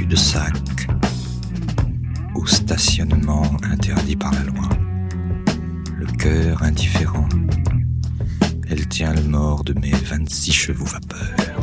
cul-de-sac, au stationnement interdit par la loi. Le cœur indifférent, elle tient le mort de mes 26 chevaux vapeur.